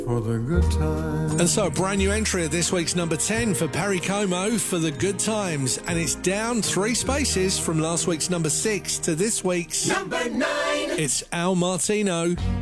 For the good times. And so a brand new entry at this week's number 10 for Perry Como, For the Good Times. And it's down 3 spaces from last week's number 6 to this week's number 9. It's Al Martino.